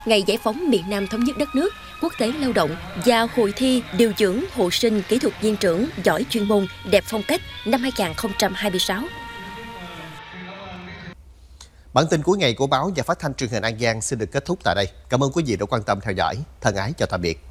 Ngày giải phóng miền Nam thống nhất đất nước, Quốc tế lao động và hội thi điều dưỡng hộ sinh kỹ thuật viên trưởng giỏi chuyên môn đẹp phong cách năm 2026. Bản tin cuối ngày của báo và phát thanh truyền hình An Giang xin được kết thúc tại đây. Cảm ơn quý vị đã quan tâm theo dõi. Thân ái chào tạm biệt.